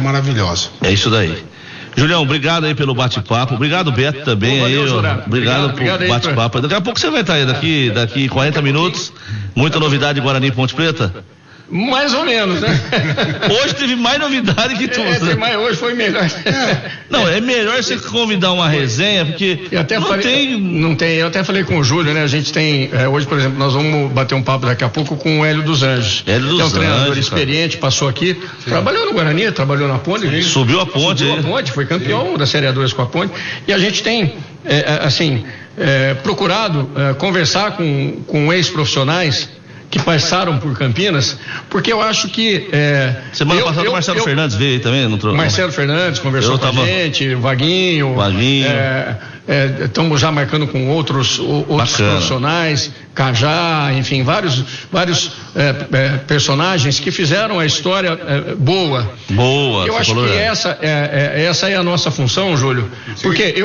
maravilhosa. É isso daí. Julião, obrigado aí pelo bate-papo. Obrigado, Beto, também. Obrigado pelo bate-papo. Daqui a pouco você vai estar aí, daqui 40 minutos. Muita novidade de Guarani e Ponte Preta? Mais ou menos, né? Hoje teve mais novidade que tudo. Hoje foi melhor. Não, é melhor você convidar uma resenha, porque não tem. Eu até falei com o Júlio, né? A gente tem, hoje, por exemplo, nós vamos bater um papo daqui a pouco com o Hélio dos Anjos. Hélio dos Anjos, treinador experiente, passou aqui, trabalhou no Guarani, trabalhou na Ponte. Subiu a Ponte. Foi campeão da Série A2 com a Ponte. E a gente tem, procurado conversar com ex-profissionais que passaram por Campinas, porque eu acho que... Semana passada o Marcelo Fernandes veio aí também, não trouxe? Marcelo Fernandes conversou com a gente, Vaguinho. Estamos já marcando com outros profissionais, Cajá, enfim, vários personagens que fizeram a história boa. Eu acho que essa é a nossa função, Júlio, porque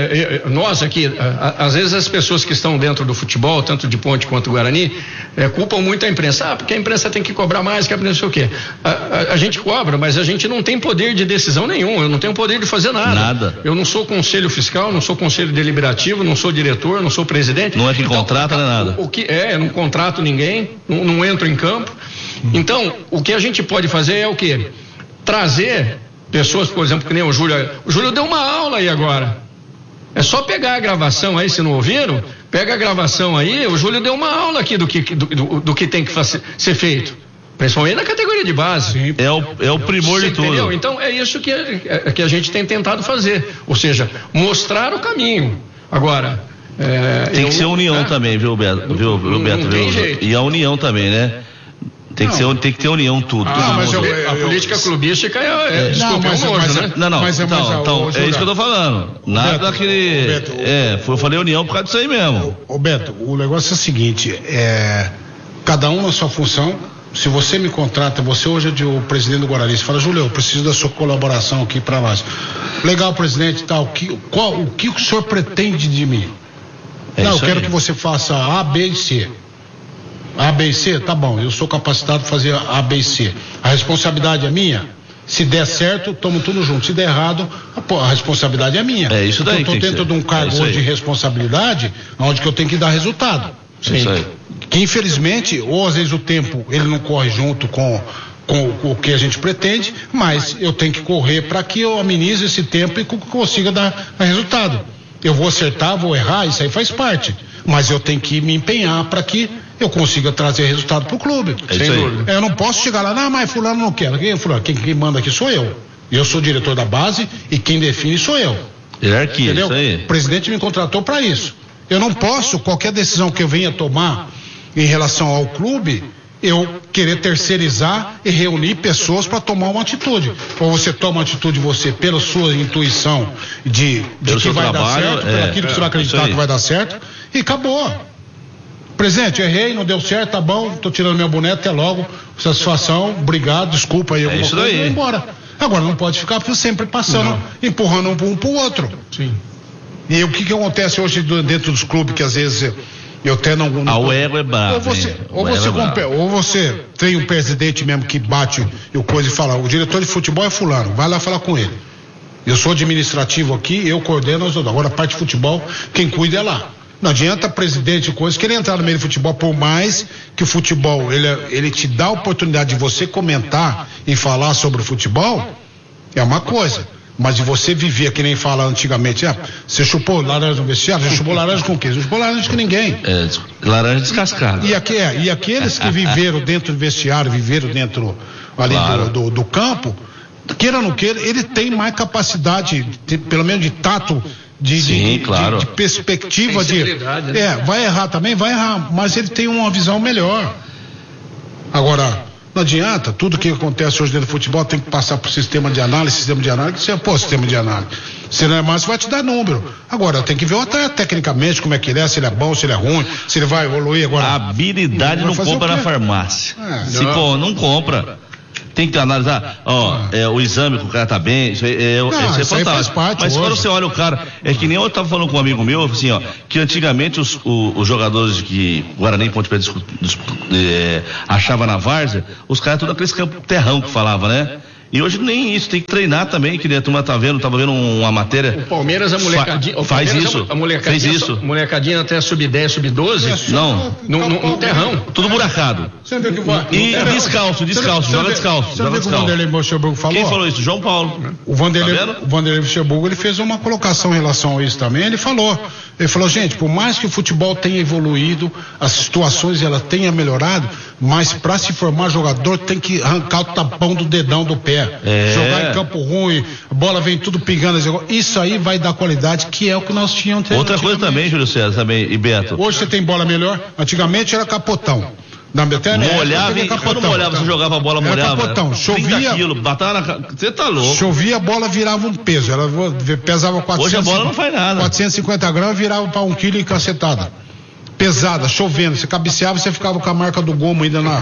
nós aqui, às vezes as pessoas que estão dentro do futebol, tanto de Ponte quanto Guarani, culpam muito a imprensa, porque a imprensa tem que cobrar mais, que não sei o quê. A gente cobra, mas a gente não tem poder de decisão nenhum, eu não tenho poder de fazer nada. Eu não sou conselho fiscal, não sou conselho deliberativo, não sou diretor, não sou presidente. Não é que contrata, não é nada. Eu não contrato ninguém, não entro em campo. Então, o que a gente pode fazer é o quê? Trazer pessoas, por exemplo, que nem o Júlio. O Júlio deu uma aula aí agora. É só pegar a gravação aí, se não ouviram, pega a gravação aí, o Júlio deu uma aula aqui do que tem que ser feito. Principalmente na categoria de base. É o primor de tudo. Entendeu? Então é isso que a gente tem tentado fazer. Ou seja, mostrar o caminho. Agora. Tem que ser união também, viu, Beto? Não tem jeito. E a união também, né? Tem que ter união tudo. Mas a política clubística é nojo, né? Não. Então, é isso que eu tô falando. Nada daquele. Eu falei união por causa disso aí mesmo. Ô Beto, o negócio é o seguinte: cada um na sua função. Se você me contrata, você hoje é o presidente do Guarani, você fala, Júlio, eu preciso da sua colaboração aqui para nós. Legal, presidente, tal. O que o senhor pretende de mim? Eu quero que você faça A, B e C. A, B e C, tá bom, eu sou capacitado para fazer A, B e C. A responsabilidade é minha? Se der certo, estamos tudo junto. Se der errado, a responsabilidade é minha. É isso daí. Eu estou dentro de um cargo de responsabilidade, onde que eu tenho que dar resultado. Sim. Isso aí. Que infelizmente, ou às vezes o tempo ele não corre junto com o que a gente pretende, mas eu tenho que correr para que eu amenize esse tempo e consiga dar resultado. Eu vou acertar, vou errar, isso aí faz parte, mas eu tenho que me empenhar para que eu consiga trazer resultado para o clube. Sem dúvida. Eu não posso chegar lá, não, mas fulano não quer. Quem manda aqui sou eu. Eu sou diretor da base e quem define sou eu. Hierarquia, isso aí. O presidente me contratou para isso. Eu não posso, qualquer decisão que eu venha tomar em relação ao clube, eu querer terceirizar e reunir pessoas para tomar uma atitude. Ou você toma uma atitude pela sua intuição de que vai dar certo, pelo aquilo que você vai acreditar que vai dar certo, e acabou. Presidente, errei, não deu certo, tá bom, tô tirando meu boné, até logo, satisfação, obrigado, desculpa aí, alguma coisa, e vou embora. Agora não pode ficar sempre passando, empurrando um pro outro. Sim. E o que acontece hoje dentro dos clubes, que às vezes eu até não o ego é bravo. Ou você tem um presidente mesmo que bate o coisa e fala, o diretor de futebol é fulano, vai lá falar com ele. Eu sou administrativo aqui, eu coordeno, agora a parte de futebol, quem cuida é lá. Não adianta presidente coisa querer entrar no meio do futebol, por mais que o futebol ele te dá a oportunidade de você comentar e falar sobre o futebol, é uma coisa. Mas de você viver, que nem fala antigamente, você chupou laranja no vestiário, você chupou laranja com o quê? Você chupou laranja com ninguém. Laranja descascada. E aqueles que viveram dentro do vestiário, viveram dentro ali do campo, queira ou não queira, ele tem mais capacidade, pelo menos de tato, de perspectiva né? Vai errar também, vai errar, mas ele tem uma visão melhor. Agora, não adianta, tudo que acontece hoje dentro do futebol tem que passar por sistema de análise, sistema de análise, sistema de análise. Se não é mais, vai te dar número. Agora, tem que ver o atleta tecnicamente, como é que ele é, se ele é bom, se ele é ruim, se ele vai evoluir agora. A habilidade não compra na farmácia. Não compra. Tem que analisar, o exame que o cara tá bem, isso é fantástico. Mas quando você olha o cara, é que nem eu tava falando com um amigo meu, assim, que antigamente os jogadores que Guarani e Ponte Preta achava na várzea, os caras tudo aqueles campos terrão que falava, né? E hoje nem isso, tem que treinar também, que a turma tava vendo uma matéria. O Palmeiras, a molecadinha. Faz isso. Fez isso. A molecadinha até sub-10, sub-12. Não. No terrão. Tudo buracado. Você viu que e descalço, joga descalço. Você viu que o Vanderlei Luxemburgo falou? Quem falou isso? João Paulo. O Vanderlei Luxemburgo, ele fez uma colocação em relação a isso também. Ele falou, gente, por mais que o futebol tenha evoluído, as situações ela tenha melhorado, mas para se formar jogador tem que arrancar o tapão do dedão do pé. Jogar em campo ruim, a bola vem tudo pingando. Isso aí vai dar qualidade, que é o que nós tínhamos. Outra coisa também, Júlio César, também, e Beto. Hoje você tem bola melhor, antigamente era capotão. Molhava, quando molhava, você jogava a bola, molhava. Capotão, chovia. Você tá louco. Chovia, a bola virava um peso. Ela pesava 450. Hoje a bola não faz nada. 450 gramas virava para 1 quilo e cacetada. Pesada, chovendo, você cabeceava, você ficava com a marca do gomo ainda na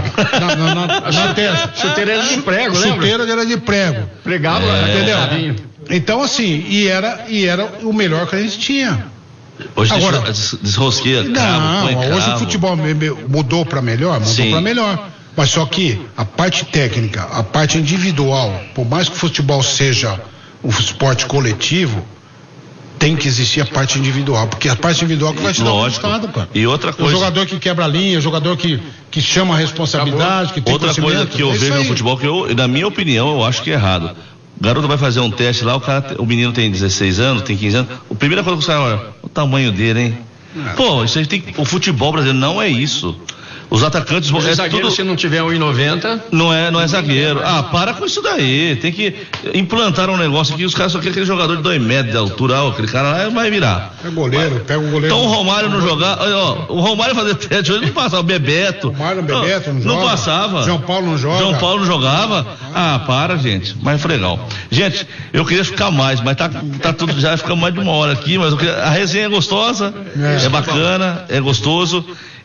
testa. Chuteira era de prego, lembra? Chuteira era de prego. Pregava, entendeu? Então assim, e era o melhor que a gente tinha. Hoje agora, desrosqueia, hoje o futebol mudou para melhor, para melhor. Mas só que a parte técnica, a parte individual, por mais que o futebol seja um esporte coletivo, tem que existir a parte individual, porque a parte individual que vai te dar o resultado, cara. E outra coisa. O jogador que quebra a linha, o jogador que chama a responsabilidade, que tem outra coisa que eu vejo no futebol, que na minha opinião, eu acho que é errado. O garoto vai fazer um teste lá, o menino tem 16 anos, tem 15 anos. A primeira coisa que você olha, o tamanho dele, hein? Pô, isso aí o futebol brasileiro não é isso. Os atacantes vão. Zagueiro, se não tiver 1,90. Não é zagueiro. Para com isso daí. Tem que implantar um negócio aqui. Os caras só querem aquele jogador de 2 metros de altura. Aquele cara lá vai virar. É goleiro, pega o goleiro. Então o Romário não jogar. O Romário fazer teste hoje não passava. O Bebeto. Não passava. João Paulo não joga. João Paulo não jogava. Para, gente. Mas foi legal. Gente, eu queria ficar mais, mas tá tudo já ficando mais de 1 hora aqui. Mas a resenha é gostosa, é bacana, é gostoso.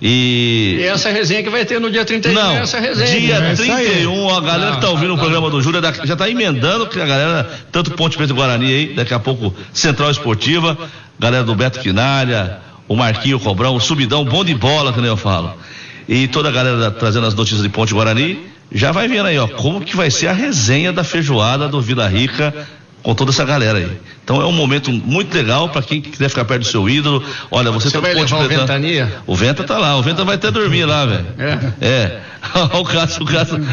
E essa resenha que vai ter no dia 31, não, essa resenha. Dia 31, a galera que tá ouvindo o programa do Júlio já tá emendando, que a galera, tanto Ponte Preta e Guarani aí, daqui a pouco Central Esportiva, galera do Beto Quinária, o Marquinho, o Cobrão, o Subidão, bom de bola, que nem eu falo. E toda a galera trazendo as notícias de Ponte Guarani, já vai vendo aí, como que vai ser a resenha da feijoada do Vila Rica, com toda essa galera aí. Então é um momento muito legal para quem quiser ficar perto do seu ídolo. Olha, você tá vai levar o Ventania? O Venta tá lá, o Venta vai até dormir lá, velho. Olha o Cássio.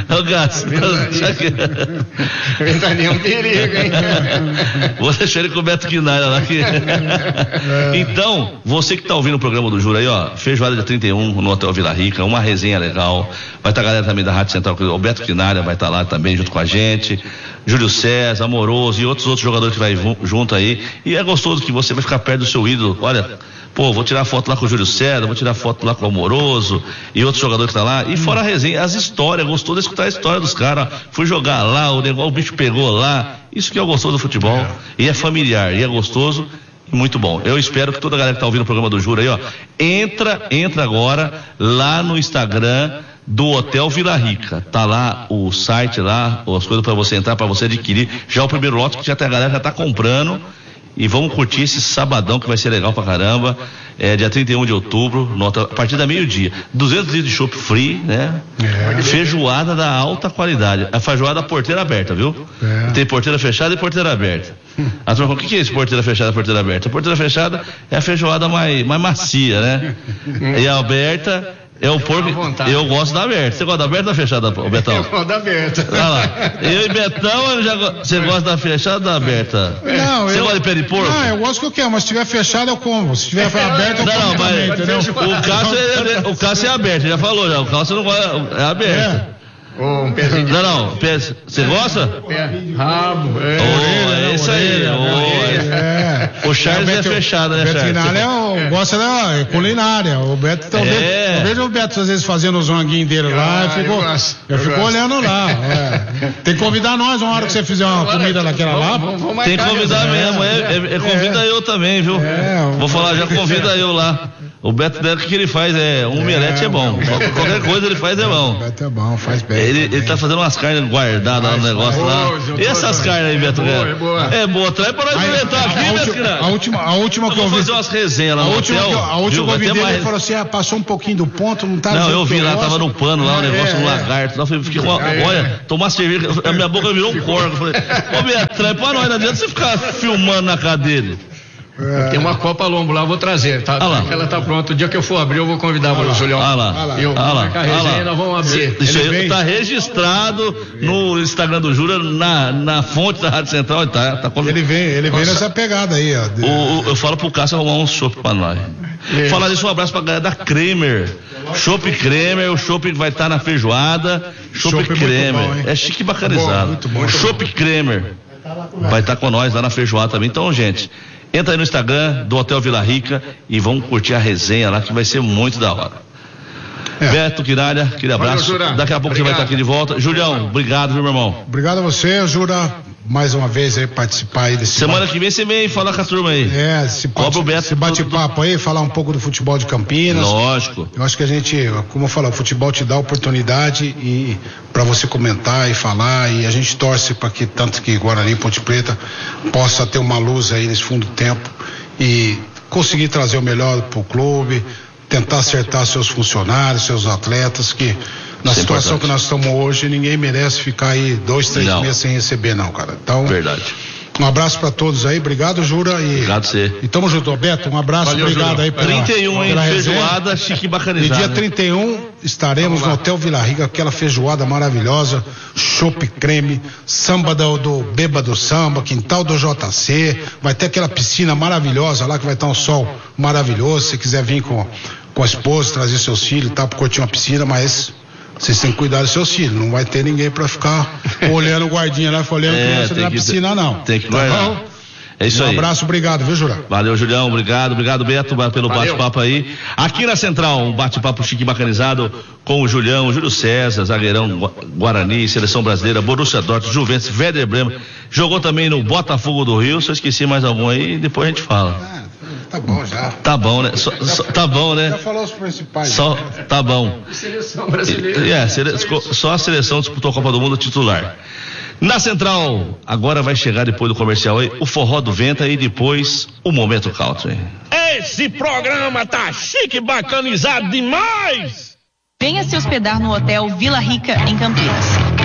Ventania é um perigo, hein? Vou deixar ele com o Beto Quinária lá. Então, você que tá ouvindo o programa do Júlio aí, feijoada dia 31 no Hotel Vila Rica, uma resenha legal. Vai estar a galera também da Rádio Central, o Beto Quinária vai estar lá também junto com a gente. Júlio César, Amoroso e outros jogadores que vai junto aí. E é gostoso que você vai ficar perto do seu ídolo. Olha, vou tirar foto lá com o Júlio César, vou tirar foto lá com o Amoroso e outros jogadores que tá lá. E fora a resenha, as histórias, gostoso de escutar a história dos caras. Fui jogar lá, o bicho pegou lá. Isso que é o gostoso do futebol. E é familiar, e é gostoso. Muito bom. Eu espero que toda a galera que tá ouvindo o programa do Júlio aí, entra agora lá no Instagram do Hotel Vila Rica. Tá lá o site lá, as coisas para você entrar, para você adquirir. Já o primeiro lote, que a galera já tá comprando. E vamos curtir esse sabadão que vai ser legal pra caramba. Dia 31 de outubro, a partir da meio-dia. 200 litros de chopp free, né? Feijoada da alta qualidade. A feijoada porteira aberta, viu? Tem porteira fechada e porteira aberta. A turma fala, o que é isso, porteira fechada e porteira aberta? A porteira fechada é a feijoada mais macia, né? E a aberta é o porco. Eu gosto da aberta. Você gosta da aberta ou da fechada, Betão? Eu gosto da aberta. Olha lá. Eu e Betão, você gosta da fechada ou da aberta? Não, você gosta de pé de porco? Não, eu gosto que eu quero, mas se tiver fechado eu como. Se tiver aberto eu como. Não, mas entendeu? O Cássio é aberto, já falou já. O Cássio não gosta, é aberto. Um pezinho de... Não, você gosta? Rabo, é isso aí. O Charles é fechado, né, Charles? O Beto gosta da culinária. O Beto, eu vejo o Beto às vezes fazendo os ranguinhos dele lá, eu fico olhando lá. Tem que convidar nós uma hora que você fizer uma comida daquela lá. Tem que convidar mesmo, convida eu também, viu? Vou falar, já convida eu lá. O Beto, o que ele faz um omelete é bom. Qualquer coisa ele faz é bom. O Beto é bom, faz bem. Ele tá fazendo umas carnes guardadas lá no negócio lá. E essas carnes aí, Beto? É boa. Traz pra nós experimentar aqui, Beto. A última que eu vi. Vou fazer umas resenhas lá no hotel. A última que eu vi dele, ele falou assim: passou um pouquinho do ponto, não tá. Não, eu vi lá, tava no pano lá, o negócio, um lagarto. Lá fiquei, olha, tomar cerveja, a minha boca virou um corvo. Falei, ô Beto, traz pra nós, não adianta você ficar filmando na cara dele. Tem uma Copa Lombo lá, eu vou trazer, tá? Ela tá pronta. O dia que eu for abrir, eu vou convidar o Julião. Eu vou marcar a resenha, nós vamos abrir. Isso aí tá registrado no Instagram do Jura, na fonte da Rádio Central. Ele vem nessa pegada aí, ó. Eu falo pro Cássio arrumar um chopp pra nós. Falar disso, um abraço pra galera da Kremer. Chopp Kremer, o chopp vai estar na feijoada. Chopp Kremer. É chique e bacanizado. Chopp Kremer vai estar com nós lá na feijoada também. Então, gente, entra aí no Instagram do Hotel Vila Rica e vamos curtir a resenha lá, que vai ser muito da hora. Beto, Quiralha, aquele abraço. Daqui a pouco você vai estar aqui de volta. Julião, obrigado, meu irmão. Obrigado a você, Jura, mais uma vez aí participar aí desse. Semana que vem você vem falar com a turma aí. Esse bate-papo aí, falar um pouco do futebol de Campinas. Lógico. Eu acho que a gente, como eu falo, o futebol te dá oportunidade e para você comentar e falar, e a gente torce para que tanto que Guarani e Ponte Preta possa ter uma luz aí nesse fundo do tempo e conseguir trazer o melhor pro clube, tentar acertar seus funcionários, seus atletas, que na situação que nós estamos hoje, ninguém merece ficar aí 2-3 meses sem receber, não, cara. Então, verdade. Um abraço pra todos aí, obrigado, Jura. Obrigado você. E tamo junto, Beto, um abraço, valeu, obrigado Jura. Aí pela 31, hein, feijoada chique e bacanizada. E dia 31 estaremos no Hotel Vila Rica, aquela feijoada maravilhosa, chopp creme, samba do Bêbado Samba, quintal do JC, vai ter aquela piscina maravilhosa lá que vai estar um sol maravilhoso, se quiser vir com a esposa, trazer seus filhos, tá, pra curtir uma piscina, mas vocês têm que cuidar dos seus filhos, não vai ter ninguém pra ficar olhando o guardinha lá, olhando criança na piscina, não. Tem que guardar. É isso aí. Um abraço, obrigado, viu, Jura? Valeu, Julião, obrigado, Beto, pelo bate-papo aí. Aqui na Central, um bate-papo chique bacanizado com o Julião, o Júlio César, zagueirão Guarani, Seleção Brasileira, Borussia Dortmund, Juventus, Werder Bremen, jogou também no Botafogo do Rio, se eu esqueci mais algum aí, depois a gente fala. Tá bom já. Tá bom, né? Tá bom, né? Já falou os principais. Tá bom. Seleção brasileira. Só a seleção disputou a Copa do Mundo titular. Na Central, agora vai chegar depois do comercial aí, o Forró do Venta e depois o Momento Country. Esse programa tá chique, bacanizado demais! Venha se hospedar no Hotel Vila Rica, em Campinas.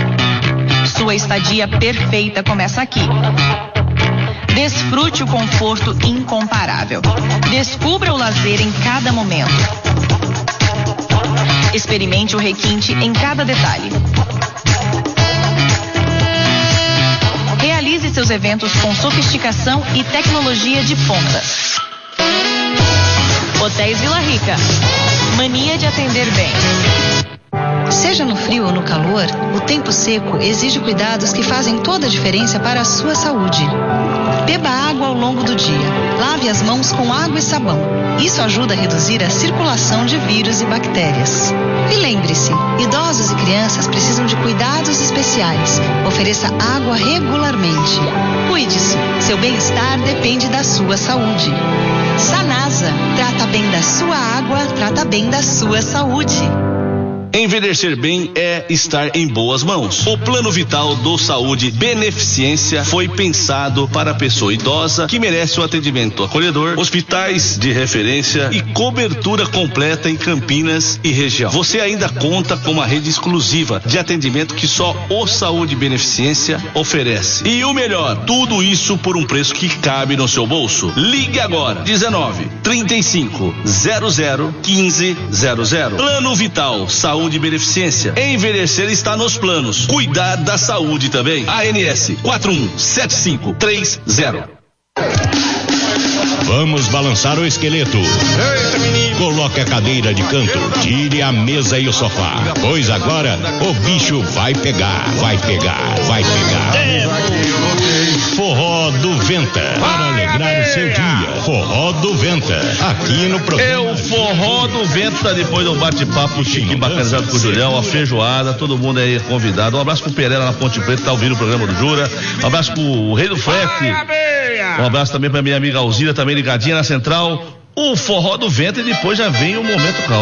Sua estadia perfeita começa aqui. Desfrute o conforto incomparável. Descubra o lazer em cada momento. Experimente o requinte em cada detalhe. Realize seus eventos com sofisticação e tecnologia de ponta. Hotéis Vila Rica. Mania de atender bem. Seja no frio ou no calor, o tempo seco exige cuidados que fazem toda a diferença para a sua saúde. Beba água ao longo do dia. Lave as mãos com água e sabão. Isso ajuda a reduzir a circulação de vírus e bactérias. E lembre-se, idosos e crianças precisam de cuidados especiais. Ofereça água regularmente. Cuide-se. Seu bem-estar depende da sua saúde. Sanasa. Trata bem da sua água, trata bem da sua saúde. Envelhecer bem é estar em boas mãos. O Plano Vital do Saúde Beneficência foi pensado para a pessoa idosa que merece um atendimento acolhedor, hospitais de referência e cobertura completa em Campinas e região. Você ainda conta com uma rede exclusiva de atendimento que só o Saúde Beneficência oferece. E o melhor, tudo isso por um preço que cabe no seu bolso. Ligue agora, 19-3500-1500. Plano Vital Saúde de Beneficência. Envelhecer está nos planos. Cuidar da saúde também. ANS 4175330. Vamos balançar o esqueleto. Eita, menino. Coloque a cadeira de canto, tire a mesa e o sofá, pois agora o bicho vai pegar, vai pegar, vai pegar. Forró do Venta, para alegrar o seu dia. Forró do Venta, aqui no programa. É o Forró do Venta, depois do bate-papo chique bacanizado com o Julião, a feijoada, todo mundo aí convidado. Um abraço pro Pereira na Ponte Preta, tá ouvindo o programa do Jura. Um abraço pro Rei do Frete. Um abraço também pra minha amiga Alzira, também ligadinha na Central. o forró do ventre e depois já vem o momento calmo.